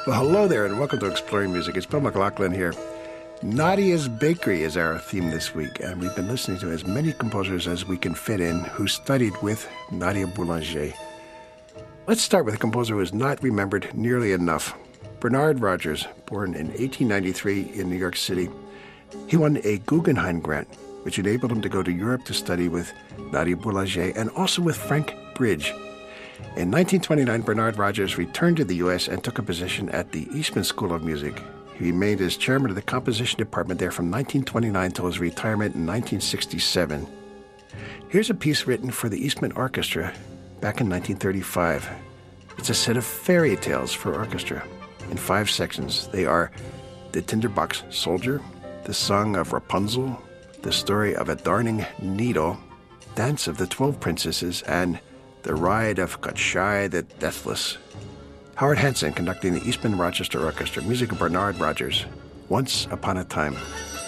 Well, hello there, and welcome to Exploring Music. It's Bill McLaughlin here. Nadia's Bakery is our theme this week, and we've been listening to as many composers as we can fit in who studied with Nadia Boulanger. Let's start with a composer who is not remembered nearly enough. Bernard Rogers, born in 1893 in New York City. He won a Guggenheim grant, which enabled him to go to Europe to study with Nadia Boulanger and also with Frank Bridge. In 1929, Bernard Rogers returned to the U.S. and took a position at the Eastman School of Music. He remained as chairman of the composition department there from 1929 till his retirement in 1967. Here's a piece written for the Eastman Orchestra back in 1935. It's a set of fairy tales for orchestra in 5 sections. They are The Tinderbox Soldier, The Song of Rapunzel, The Story of a Darning Needle, Dance of the 12 Princesses, and The Ride of Koschei the Deathless. Howard Hansen conducting the Eastman Rochester Orchestra, music of Bernard Rogers, Once Upon a Time.